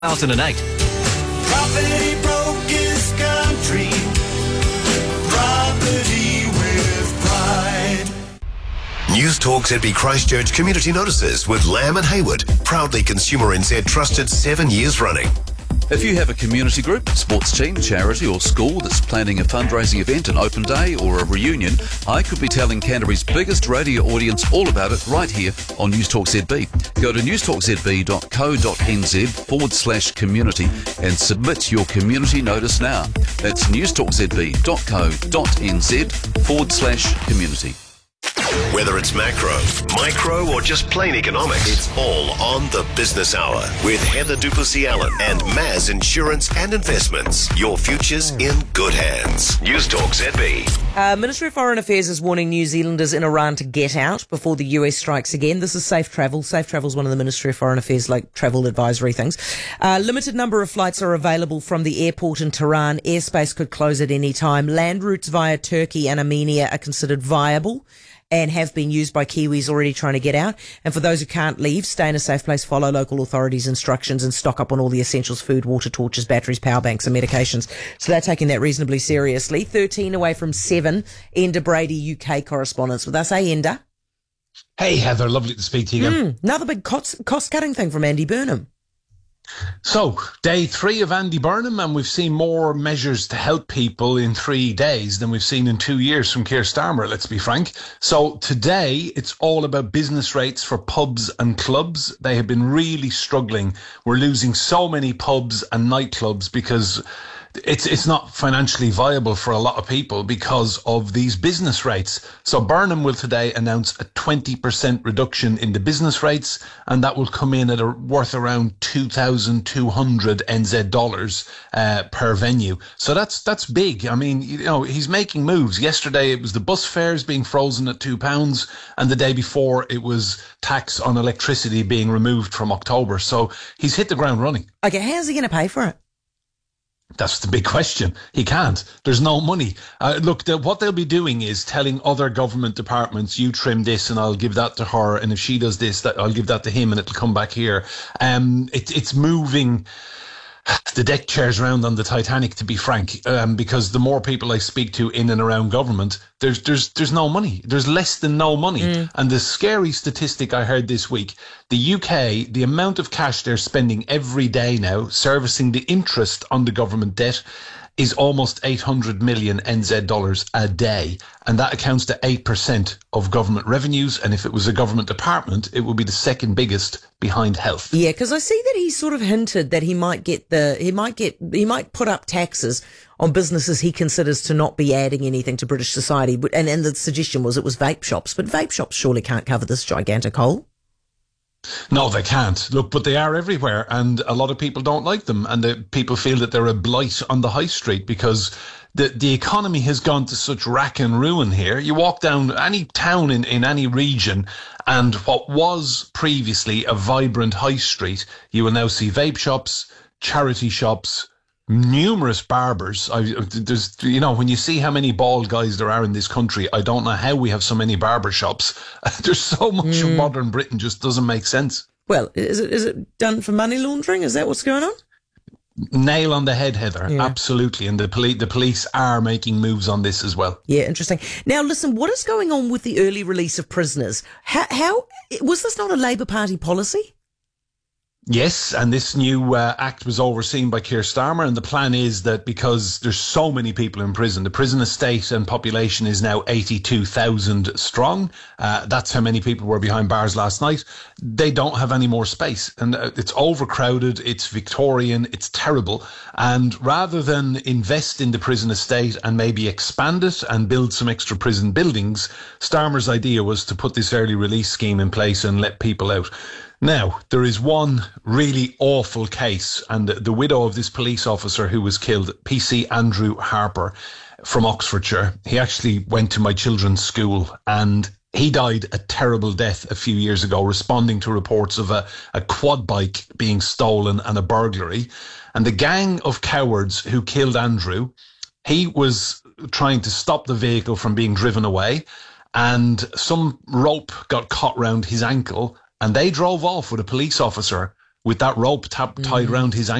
2008. Property brokers country. Property with pride. News Talk ZB Christchurch Community Notices with Lamb and Hayward. Proudly Consumer NZ trusted 7 years running. If you have a community group, sports team, charity or school that's planning a fundraising event, an open day or a reunion, I could be telling Canterbury's biggest radio audience all about it right here on News Talk ZB. Go to newstalkzb.co.nz/community and submit your community notice now. That's newstalkzb.co.nz/community. Whether it's macro, micro, or just plain economics, it's all on the Business Hour with Heather Duplessis-Allen and Maz Insurance and Investments. Your future's in good hands. News Talk ZB. Ministry of Foreign Affairs is warning New Zealanders in Iran to get out before the US strikes again. This is Safe Travel. Safe Travel is one of the Ministry of Foreign Affairs travel advisory things. Limited number of flights are available from the airport in Tehran. Airspace could close at any time. Land routes via Turkey and Armenia are considered viable and have been used by Kiwis already trying to get out. And for those who can't leave, stay in a safe place, follow local authorities' instructions and stock up on all the essentials: food, water, torches, batteries, power banks and medications. So they're taking that reasonably seriously. 13 away from 7. Enda Brady, UK correspondent with us. Hey, Enda. Hey, Heather. Lovely to speak to you again. Another big cost-cutting thing from Andy Burnham. So, day 3 of Andy Burnham, and we've seen more measures to help people in 3 days than we've seen in 2 years from Keir Starmer, let's be frank. So today, it's all about business rates for pubs and clubs. They have been really struggling. We're losing so many pubs and nightclubs because it's not financially viable for a lot of people because of these business rates. So Burnham will today announce a 20% reduction in the business rates, and that will come in at worth around 2,200 NZ dollars per venue. So that's big. I mean, he's making moves. Yesterday it was the bus fares being frozen at £2, and the day before it was tax on electricity being removed from October. So he's hit the ground running. Okay, how's he going to pay for it? That's the big question. He can't. There's no money. Look, what they'll be doing is telling other government departments, you trim this and I'll give that to her. And if she does this, I'll give that to him and it'll come back here. It's moving the deck chairs around on the Titanic, to be frank, because the more people I speak to in and around government, there's no money. There's less than no money. And the scary statistic I heard this week, the UK, the amount of cash they're spending every day now servicing the interest on the government debt is almost 800 million NZ dollars a day. And that accounts to 8% of government revenues. And if it was a government department, it would be the second biggest behind health. Yeah, because I see that he sort of hinted that he might put up taxes on businesses he considers to not be adding anything to British society. And the suggestion was it was vape shops. But vape shops surely can't cover this gigantic hole. No, they can't. Look, but they are everywhere, and a lot of people don't like them, and people feel that they're a blight on the high street because the economy has gone to such rack and ruin here. You walk down any town in any region, and what was previously a vibrant high street, you will now see vape shops, charity shops, numerous barbers. There's, when you see how many bald guys there are in this country, I don't know how we have so many barber shops. There's so much of modern Britain just doesn't make sense. Well, is it done for money laundering? Is that what's going on? Nail on the head, Heather. Yeah. Absolutely. And the police are making moves on this as well. Yeah, interesting. Now, listen, what is going on with the early release of prisoners? How was this not a Labour Party policy? Yes, and this new act was overseen by Keir Starmer, and the plan is that because there's so many people in prison, the prison estate and population is now 82,000 strong. That's how many people were behind bars last night. They don't have any more space, and it's overcrowded, it's Victorian, it's terrible. And rather than invest in the prison estate and maybe expand it and build some extra prison buildings, Starmer's idea was to put this early release scheme in place and let people out. Now, there is one really awful case, and the widow of this police officer who was killed, PC Andrew Harper from Oxfordshire, he actually went to my children's school, and he died a terrible death a few years ago, responding to reports of a quad bike being stolen and a burglary. And the gang of cowards who killed Andrew, he was trying to stop the vehicle from being driven away, and some rope got caught round his ankle, and they drove off with a police officer with that rope tied around his